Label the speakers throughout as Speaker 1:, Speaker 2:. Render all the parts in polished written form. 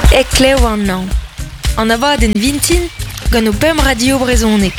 Speaker 1: E kleo an nan. An avad en vintin, gant o pem radio brezonek.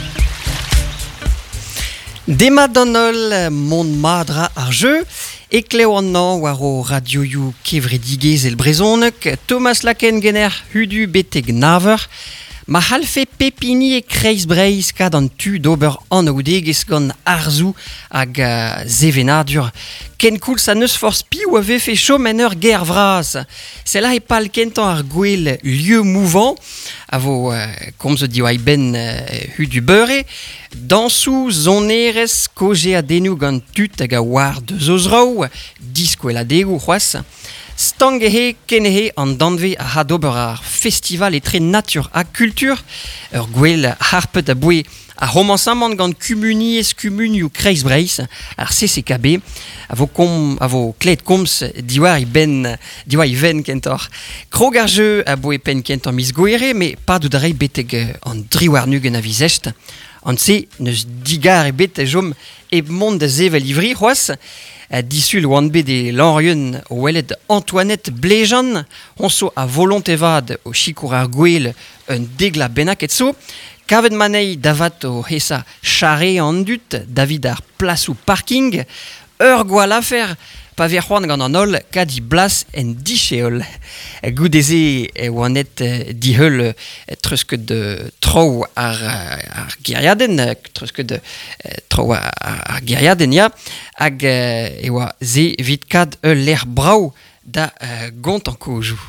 Speaker 2: Demat d'anol mont madra ar jeu, e kleo an nan war o radioioù kevredigez el brezonek, Thomas Laken gener hudu beteg naver, ma halfe pepini e kreiz breiz kad an tu d'ober an oudegez gant arzou hag zevenadur. Ken koul sa neus force pi ou ave fait chom en ur ger vras. C'est là e pal kentan ar gwell lieu mouvant, a vo komz diwai ben hudu beure, dansou zonerez koje a denou gant tut hag a war deus ozrao, disko el adegou c'hoaz. Stangehe, kenehe an danve a ha d'ober ar festival e tre natur a kultur, ur gwell harpet a boe a romansamant gant kumuniez kumunioù kreiz breiz ar CCKB, a vo klet komz diwai ven kentor. Krog ar jeu a boe pen kentor mis goere, me pa d'o darei beteg an driwarnugen a vizest. An se neus digar e bet jom e mont da zevel ivri c'hoaz, disul oan bet e lanrieun o welet Antoinette Blejan, onso a volontevad o chikour ar gwell un degla bennak et so, kavet manei davat o hesa chare an dut, David ar plasou parking, ur gwall afer, pa ver c'hoant gant an ol, kadi blas en dicheol. Goudeze e oanet diheul treusket trou ar geriaden, treusket trou ar geriaden, ya, hag e oa ze vit kad l'er brau da gont an kojou.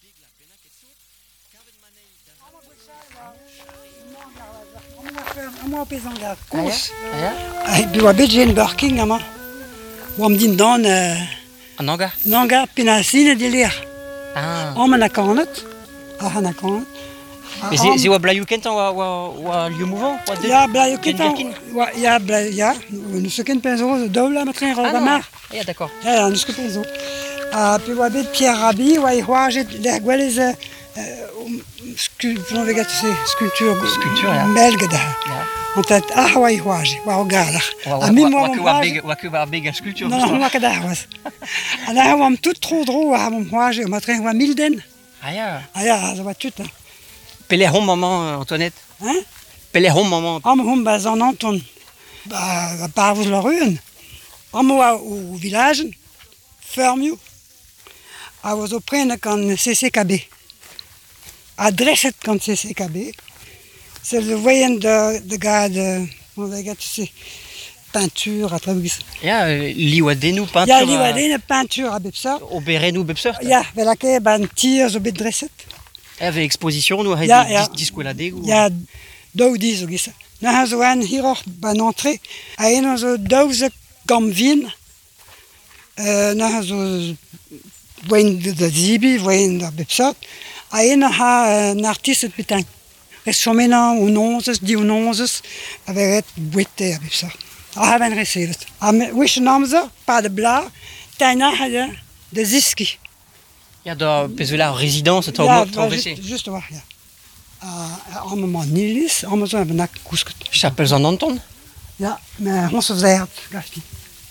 Speaker 3: Ama pezan da kous. Bi oa bet jen barking ama. Oam din dan...
Speaker 2: An anga?
Speaker 3: Nanga penasine de l'er. Am an akanet. An akanet.
Speaker 2: Ze oa blaioù kentan oa lieu mouvant?
Speaker 3: Ya blaioù kentan. Ya blaioù. Neus ken penzo daoula matren ro da mar.
Speaker 2: Ya, d'accord.
Speaker 3: Ya, neus ken penzo. Pe oa bet Pierre Rabhi oa e c'hoajet l'er gwellez... Sculpture,
Speaker 2: ja.
Speaker 3: Belge da. On tet oa e c'hoajet, oa o gadar.
Speaker 2: Oa ket war beg a sculpture.
Speaker 3: Non, oa kadar oaz. An a oam tout tro dro oa am c'hoajet, o matren oa milden.
Speaker 2: Ya.
Speaker 3: Ya, zo oa tut.
Speaker 2: Peler hom maman, Antoinette?
Speaker 3: Hein?
Speaker 2: Peler hom maman?
Speaker 3: Am hom baz an Anton. Ba parvouz la ruen. Am oa o vilagen, fermioù. A oa zo prenek an CCKB. Adreset gant CCKB. C'est le voyen de gars de... On va dire, tu sais, peinture, à travers...
Speaker 2: Ya, liou a denou peinture...
Speaker 3: Ya, liou a denou peinture a bepsar.
Speaker 2: O berenou bepsar?
Speaker 3: Ya, velake ban tir zo bet dreset.
Speaker 2: Ave exposition nou
Speaker 3: Ya,
Speaker 2: disko la degou?
Speaker 3: Ya, daoudi zo gisa. Na zo an hiroc'h ban entré, a en zo daouzek gant vin, na zo voyen da zibi, voyen da bepsar, a en ha un artiste petain. Res chomenan o nonzez, di o nonzez, a veret bouete a bepsar. A haven resevet. A wech an amzer, pa de bla, taina ha de ziski.
Speaker 2: Ya, da pezvela rezidans eta o vese?
Speaker 3: Ja, just oa, ya. An moment nilis, an moment an nak kousket.
Speaker 2: Chapels an Anton?
Speaker 3: Ja, maar ons verzerd, gafti.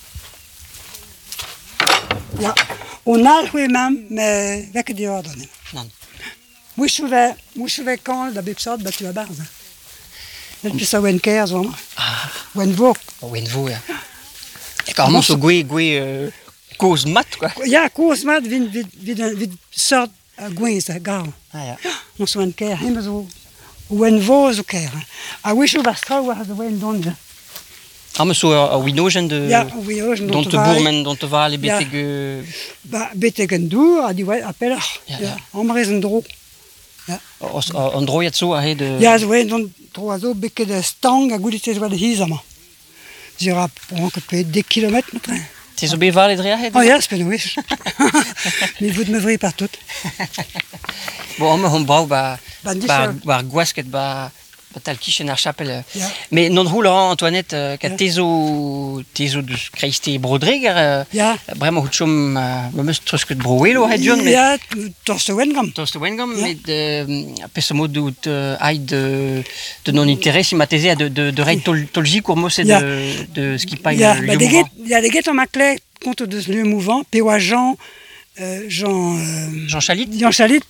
Speaker 3: Ja, on a le même, mais avec des ordres.
Speaker 2: Non.
Speaker 3: Moi, je vais quand la bipsade, bah tu vas barre. Et puis ça, wen kers, vraiment. Wen vo.
Speaker 2: Wen vo, ya. Et quand on se gwe cause mat, quoi.
Speaker 3: Ja, cause mat, vid sort gwez, gar.
Speaker 2: Ah, ya.
Speaker 3: On se wen kers, hem zo. Wen vo zo kers. Ah oui, je vais stra war de wen donja.
Speaker 2: Am so a winogen de...
Speaker 3: Ja, winogen
Speaker 2: dont te bourmen, dont te vale beteg...
Speaker 3: Ba, beteg en dour, a di wei, a peller. Ja, amrez en dro. Ja.
Speaker 2: An droiat zo a he de...
Speaker 3: Ja, zo wen don dro a zo beke de stang a goudet ez oa de hizama. Zira pranket pe 10 kilometer metren.
Speaker 2: Te zo be vale dre a he?
Speaker 3: Oh ja, spen wech. Me vout me vri partout.
Speaker 2: Bon, am hon brau ba gwasket ba tal kichen ar chapel.
Speaker 3: Ja.
Speaker 2: Mais non houl Antoinette, ka tezo deus kreiste brodreg
Speaker 3: Ja.
Speaker 2: Bremañ hout chom ma meus treusket broelo a dion.
Speaker 3: Ja, torste wengam.
Speaker 2: Torste wengam, met peso dout aïd de non-interès, ma teze de reit tolji kour mos de skipaï
Speaker 3: Ja,
Speaker 2: lieu
Speaker 3: ba
Speaker 2: mouvant.
Speaker 3: ya deget an makle kont de lieu mouvant, pe oa Jean
Speaker 2: Jean Chalit?
Speaker 3: Jean Chalit,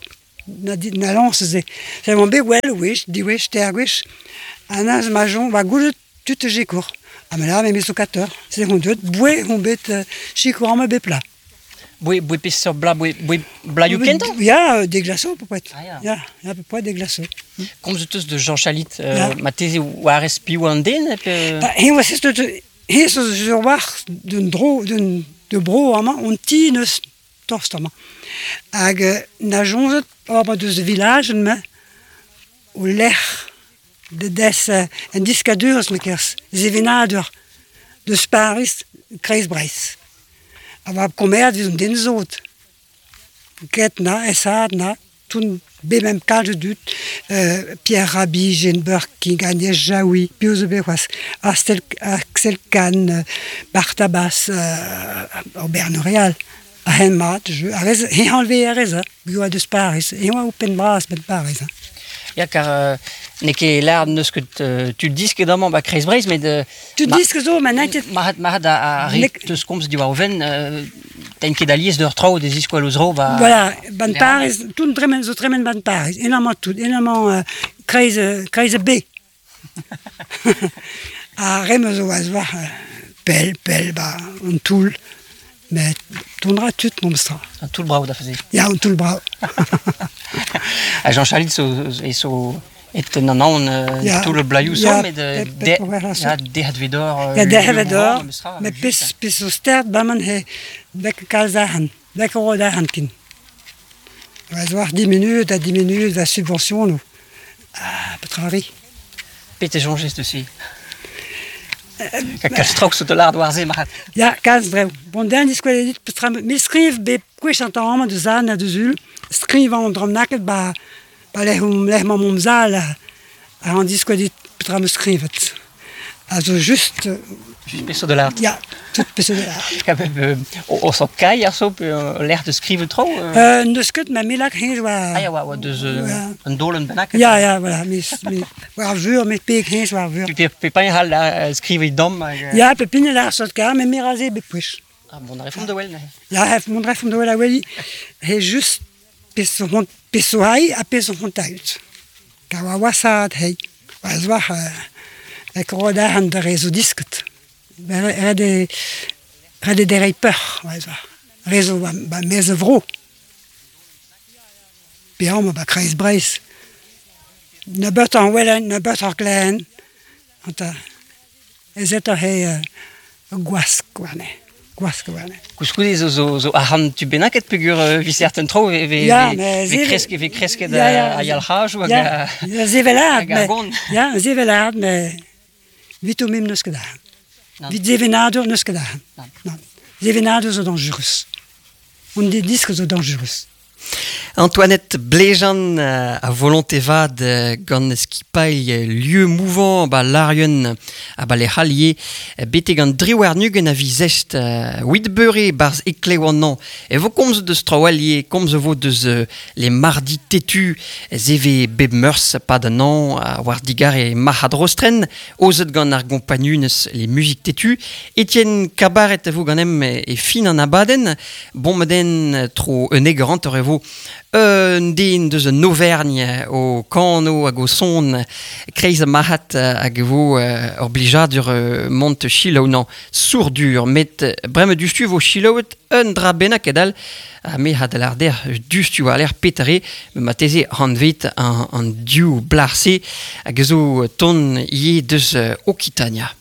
Speaker 3: na lance ze. C'est mon bé well wish, di wish, ter wish. Anaz majon va goulet tout gécourt. Ah mais là mais socateur. C'est on doit boué on bête chicour ma bé plat.
Speaker 2: Boué pis sur bla you kent?
Speaker 3: Ja, des glaçons peut-être.
Speaker 2: Ah,
Speaker 3: ja, à peu près des glaçons.
Speaker 2: Comme tous de Jean Chalit, ma thèse ou à respi ou anden
Speaker 3: He was het he so zo wacht de bro ama on tines tostama. Ag na jonget op dus de village me o leg de des en discadeurs mekers zevenader de Paris Kreisbreis. Aber commerce wir den zot. Ketna esadna toen bij mijn kade doet Pierre Rabhi, Jean Burke, Agnès Jaoui, Pius was Axel Kahn, Bartabas, Albert Noreal. Hij maat, hij enlevé reza, Gua de Paris, et moi open bras ben Paris.
Speaker 2: Ja, car neke l'air de ce que tu dis que dans mon Kreisbreis, mais de
Speaker 3: tu dis que zo, maar net
Speaker 2: ma da rik de skoms di waven ten ke dalies de tro des isqualosro ba.
Speaker 3: Voilà, ben Paris, toen tremen ben Paris, énormément Kreise B. A rem zo was wa pel ba on tool. Mais tournera tout mon stra.
Speaker 2: Tout le bras da fazer.
Speaker 3: Ja, tout le bras.
Speaker 2: A Jean Chalit et non tout le blayou so mais de hadvedor.
Speaker 3: Ja, de hadvedor. Mais pis o stert ba man he bec kalzahan, bec rodahan kin. On va voir 10 minutes à 10 minutes la subvention nous. Ah, petrari.
Speaker 2: Pete jonges dessus. Kak straks de l'art warze mahat.
Speaker 3: Ja, kaz drev. Bon dan disqualit petra me skriv be kwechantam de zan de zul. Skriv en dromnaket ba leh mon zal en disqualit petra me skrivet. Also just
Speaker 2: peso de l'art.
Speaker 3: Ja, tout peso de l'art.
Speaker 2: Kap o so kai so l'air de skrive tro.
Speaker 3: Ne skut ma melak heen wa.
Speaker 2: Ah ja, wa dus een dolen benak.
Speaker 3: Ja, voilà, mais waar vuur met peek heen waar vuur.
Speaker 2: Tu peux pas hal skrive dom.
Speaker 3: Ja, pepine la sot ka, mais mirase be push.
Speaker 2: Ah bon, refom de wel.
Speaker 3: Ja, hef mon refom de wel weli. He just peso hai a peso hontait. Ka wa wasat hey. Was wa ek roda han de rezo discut. Rede de rapper, was wa. Rezo ba mezevro. Biom ba Kreisbreis. Ne but en wellen, ne but en klein. Anta ezet he guaskwane.
Speaker 2: Kouskou zo ahan tu benaket pegur vi certain tro ve kreske da ayalhaj ou
Speaker 3: ja zevelad ja zevelad mais vito mim nuskeda. Vit zevenado nuskeda. Non. Zevenado zo dangereux. On dit disques zo dangereux.
Speaker 2: Antoinette Bléjan a volonté vad gant skipail lieu mouvant ba larien a ba le hallier bete gant driouar nugen a vizest witbeure barz eklewannan e vo komz deus traoalier komz vo deus les mardi tetu zeve beb meurs pa d'un an a war digar e mahadrostren ozet gant ar gompagnunez les musiques tetu Etienne Cabaret vo gant em e fin an abaden bon meden tro un egrant vo un din deus un Auvergne o kano hag o son kreiz a mahat hag vo oblijadur mont chilaounan sourdur met breme dustu vo chilaouet un dra benak edal me had l'arder dustu a l'air petare me ma teze hanvet an diou blarse hag zo ton ie deus Occitania.